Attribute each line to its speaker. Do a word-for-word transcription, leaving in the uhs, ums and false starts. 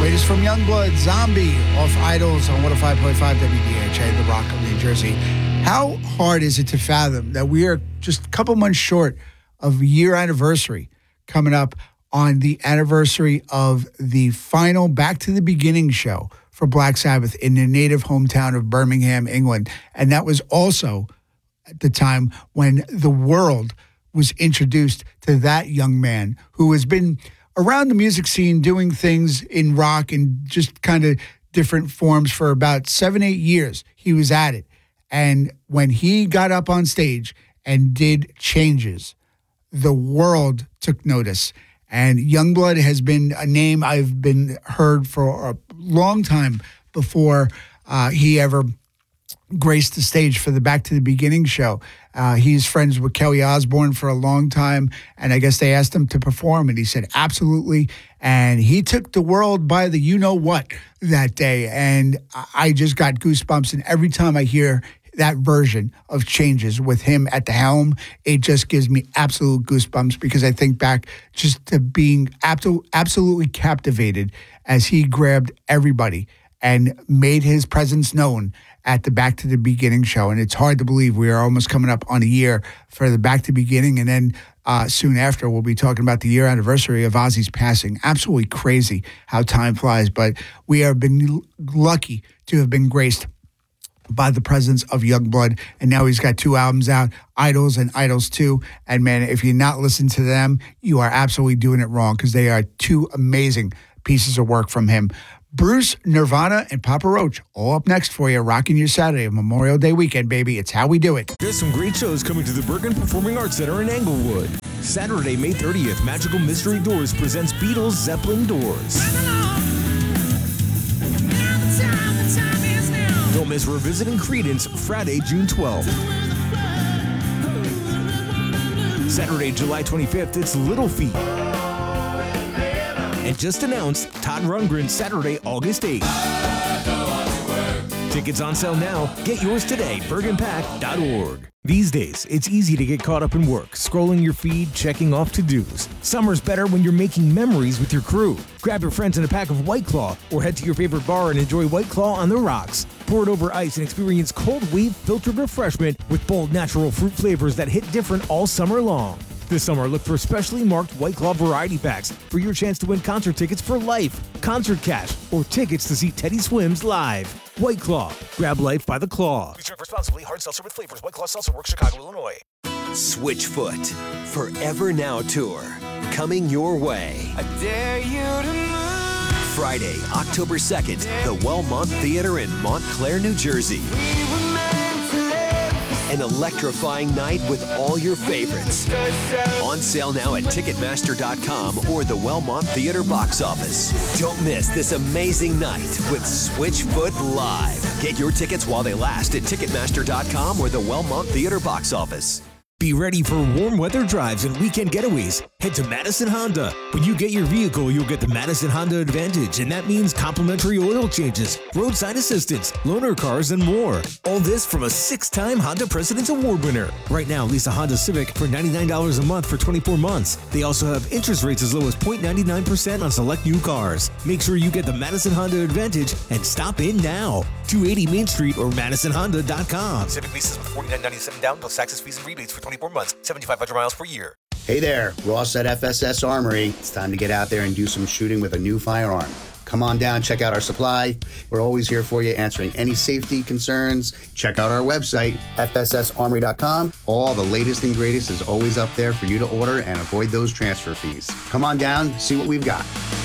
Speaker 1: Latest from Youngblood, Zombie, off Idols on one oh five point five W D H A, The Rock of New Jersey. How hard is it to fathom that we are just a couple months short of year anniversary coming up on the anniversary of the final Back to the Beginning show for Black Sabbath in their native hometown of Birmingham, England. And that was also at the time when the world was introduced to that young man who has been around the music scene doing things in rock and just kind of different forms for about seven, eight years. He was at it. And when he got up on stage and did Changes, the world took notice. And Youngblood has been a name I've been heard for a long time before uh, he ever graced the stage for the Back to the Beginning show. Uh, he's friends with Kelly Osbourne for a long time, and I guess they asked him to perform, and he said, absolutely. And he took the world by the you-know-what that day, and I just got goosebumps, and every time I hear that version of Changes with him at the helm, it just gives me absolute goosebumps because I think back just to being abso- absolutely captivated as he grabbed everybody and made his presence known at the Back to the Beginning show. And it's hard to believe we are almost coming up on a year for the Back to Beginning. And then uh, soon after, we'll be talking about the year anniversary of Ozzy's passing. Absolutely crazy how time flies. But we have been lucky to have been graced by the presence of Youngblood. And now he's got two albums out, Idols and Idols two. And man, if you're not listening to them, you are absolutely doing it wrong because they are two amazing pieces of work from him. Bruce, Nirvana, and Papa Roach all up next for you, rocking your Saturday, Memorial Day weekend, baby. It's how we do it.
Speaker 2: There's some great shows coming to the Bergen Performing Arts Center in Englewood. Saturday, May thirtieth, Magical Mystery Doors presents Beatles Zeppelin Doors. Don't miss Revisiting Creedence Friday, June twelfth. Saturday, July twenty-fifth, it's Little Feat. And just announced Todd Rundgren Saturday, August eighth. Tickets on sale now. Get yours today, bergen pack dot org. These days, it's easy to get caught up in work, scrolling your feed, checking off to-dos. Summer's better when you're making memories with your crew. Grab your friends and a pack of White Claw, or head to your favorite bar and enjoy White Claw on the rocks. Pour it over ice and experience cold wave filtered refreshment with bold natural fruit flavors that hit different all summer long. This summer, look for specially marked White Claw variety packs for your chance to win concert tickets for life, concert cash, or tickets to see Teddy Swims live. White Claw. Grab life by the claw. Please drink responsibly. Hard seltzer with flavors. White Claw Seltzer Works, Chicago, Illinois.
Speaker 3: Switchfoot Forever Now Tour. Coming your way.
Speaker 4: I dare you to move.
Speaker 3: Friday, October second, the Wellmont Theater in Montclair, New Jersey. An electrifying night with all your favorites. On sale now at Ticketmaster dot com or the Wellmont Theater box office. Don't miss this amazing night with Switchfoot Live. Get your tickets while they last at Ticketmaster dot com or the Wellmont Theater box office.
Speaker 2: Be ready for warm weather drives and weekend getaways. Head to Madison Honda. When you get your vehicle, you'll get the Madison Honda Advantage, and that means complimentary oil changes, roadside assistance, loaner cars, and more. All this from a six-time Honda President's Award winner. Right now, lease a Honda Civic for ninety-nine dollars a month for twenty-four months. They also have interest rates as low as zero point nine nine percent on select new cars. Make sure you get the Madison Honda Advantage and stop in now. two eighty Main Street or Madison Honda dot com.
Speaker 5: Civic leases with forty-nine ninety-seven down plus taxes, fees, and rebates for twenty-four months, seventy-five hundred miles per year.
Speaker 6: Hey there, Ross at F S S Armory. It's time to get out there and do some shooting with a new firearm. Come on down, check out our supply. We're always here for you, answering any safety concerns. Check out our website, F S S armory dot com. All the latest and greatest is always up there for you to order and avoid those transfer fees. Come on down, see what we've got.